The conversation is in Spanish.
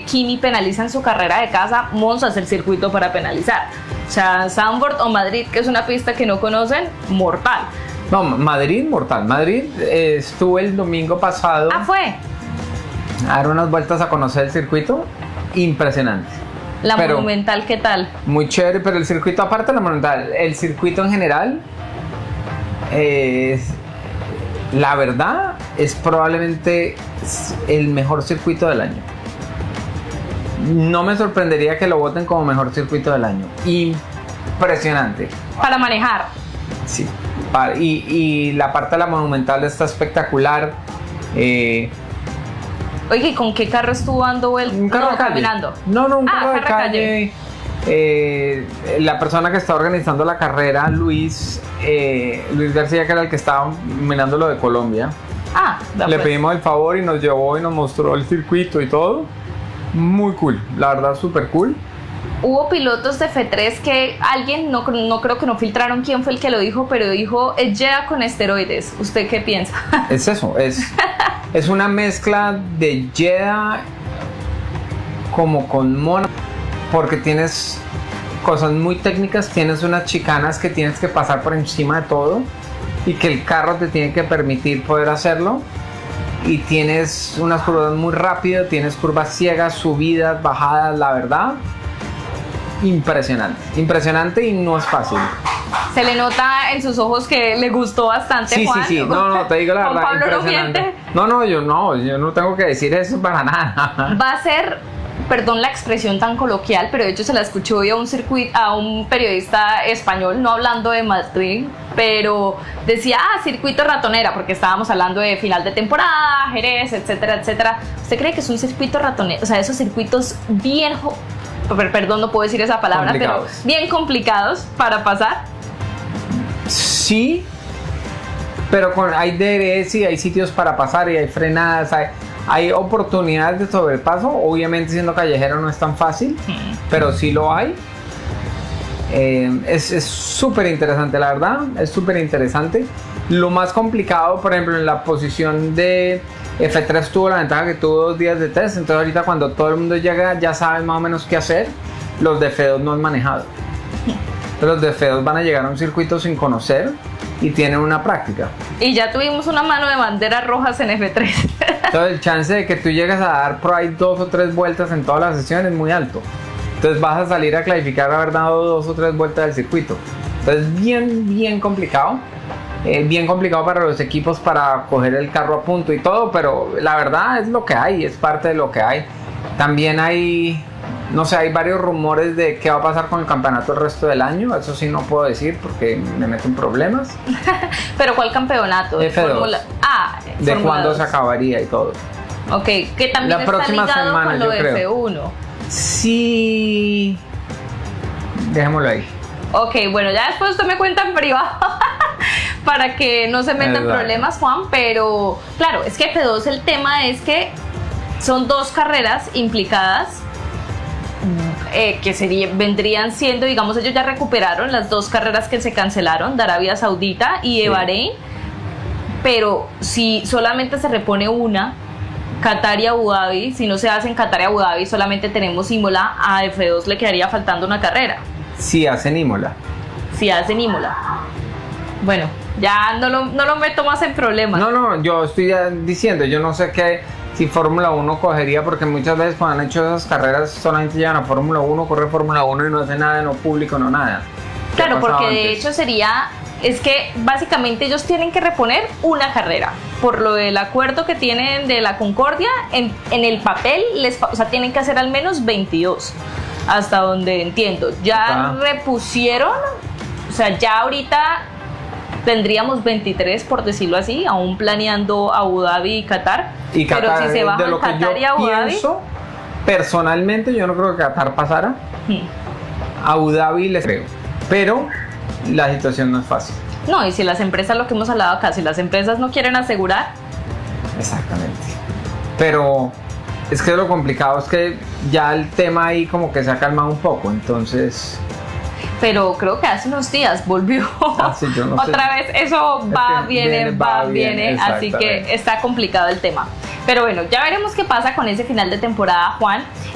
Kimi penaliza en su carrera de casa, Monza es el circuito para penalizar. O sea, Zandvoort o Madrid, que es una pista que no conocen, mortal. No, Madrid, mortal. Madrid, estuve el domingo pasado. Ah, fue. A dar unas vueltas a conocer el circuito. Impresionante. La Monumental, ¿qué tal? Muy chévere, pero el circuito, aparte de la Monumental, el circuito en general, la verdad, es probablemente el mejor circuito del año. No me sorprendería que lo voten como mejor circuito del año. Impresionante. Para manejar. Sí. Y la parte de la Monumental está espectacular. Oye, ¿y con qué carro estuvo dando él? Un carro de calle. Caminando. No, un carro de calle. La persona que está organizando la carrera, Luis García, que era el que estaba mirando lo de Colombia. Le pedimos el favor y nos llevó y nos mostró el circuito y todo. Muy cool, la verdad, súper cool. Hubo pilotos de F3 que alguien, no creo que no filtraron quién fue el que lo dijo, pero dijo, es Jeddah con esteroides. ¿Usted qué piensa? Es eso, es una mezcla de Jeddah como con Mónaco, porque tienes cosas muy técnicas, tienes unas chicanas que tienes que pasar por encima de todo y que el carro te tiene que permitir poder hacerlo, y tienes unas curvas muy rápidas, tienes curvas ciegas, subidas, bajadas, la verdad, impresionante y no es fácil. Se le nota en sus ojos que le gustó bastante, Juan. Sí, no, te digo la verdad, Pablo impresionante. Yo no tengo que decir eso para nada. Va a ser, perdón la expresión tan coloquial, pero de hecho se la escuché hoy a un periodista español, no hablando de Madrid, pero decía, circuito ratonera, porque estábamos hablando de final de temporada, Jerez, etcétera, etcétera. ¿Usted cree que es un circuito ratonero? O sea, esos circuitos bien, perdón, no puedo decir esa palabra, pero bien complicados para pasar. Sí, pero hay DRS y hay sitios para pasar y hay frenadas, hay oportunidades de sobrepaso. Obviamente, siendo callejero no es tan fácil, pero sí lo hay. Es súper interesante, la verdad, es súper interesante. Lo más complicado, por ejemplo, en la posición de F3 tuvo la ventaja que tuvo 2 días de test, entonces ahorita cuando todo el mundo llega ya saben más o menos qué hacer. Los de F2 no han manejado. Los de F2 van a llegar a un circuito sin conocer y tienen una práctica. Y ya tuvimos una mano de banderas rojas en F3. Entonces el chance de que tú llegues a dar por ahí 2 o 3 vueltas en toda la sesión es muy alto. Entonces vas a salir a clasificar haber dado 2 o 3 vueltas del circuito. Entonces bien complicado. Bien complicado para los equipos para coger el carro a punto y todo, pero la verdad es lo que hay, es parte de lo que hay. También hay, no sé, hay varios rumores de qué va a pasar con el campeonato el resto del año. Eso sí no puedo decir porque me meto en problemas. ¿Pero cuál campeonato? F2. De cuándo se acabaría y todo. Ok, que también la próxima está ligado semana, con lo yo de creo. F1. Sí, dejémoslo ahí. Ok, bueno, ya después usted me cuenta en privado para que no se metan problemas, Juan, pero claro, es que F2 el tema es que son 2 carreras implicadas que vendrían siendo, digamos, ellos ya recuperaron las 2 carreras que se cancelaron, de Arabia Saudita y de Bahrein, pero si solamente se repone una, Qatar y Abu Dhabi, si no se hace en Qatar y Abu Dhabi, solamente tenemos Imola, a F2 le quedaría faltando una carrera. Si hacen Imola. Bueno, ya no lo meto más en problemas. No, yo estoy diciendo, yo no sé qué, si Fórmula 1 cogería, porque muchas veces cuando han hecho esas carreras solamente llegan a Fórmula 1, corre Fórmula 1 y no hace nada, no público, no nada. Claro, porque de hecho es que básicamente ellos tienen que reponer una carrera. Por lo del acuerdo que tienen de la Concordia, en el papel, tienen que hacer al menos 22, hasta donde entiendo. Ya repusieron, o sea, ya ahorita tendríamos 23, por decirlo así, aún planeando Abu Dhabi y Qatar. Pero si se bajan Qatar y Abu Dhabi, personalmente yo no creo que Qatar pasara. Abu Dhabi les creo, pero la situación no es fácil. No, y si las empresas, lo que hemos hablado acá, si las empresas no quieren asegurar. Exactamente. Pero es que lo complicado es que ya el tema ahí como que se ha calmado un poco, entonces. Pero creo que hace unos días volvió yo no otra vez, eso viene, así que está complicado el tema. Pero bueno, ya veremos qué pasa con ese final de temporada, Juan.